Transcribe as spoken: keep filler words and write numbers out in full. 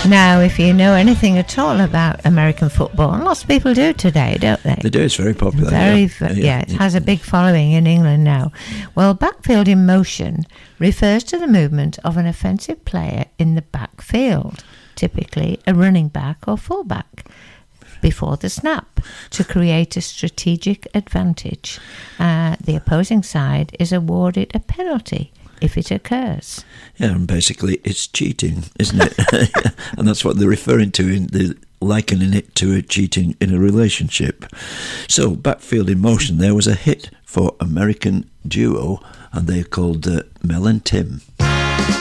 Now, if you know anything at all about American football, and lots of people do today, don't they? They do, it's very popular. Very, yeah. fa- Yeah, yeah, yeah, it yeah. has a big following in England now. Well, backfield in motion refers to the movement of an offensive player in the backfield, typically a running back or fullback, before the snap, to create a strategic advantage. Uh, the opposing side is awarded a penalty if it occurs. Yeah, and basically it's cheating, isn't it? And that's what they're referring to, in the likening it to a cheating in a relationship. So, Backfield in Motion, there was a hit for American duo, and they're called uh, Mel and Tim.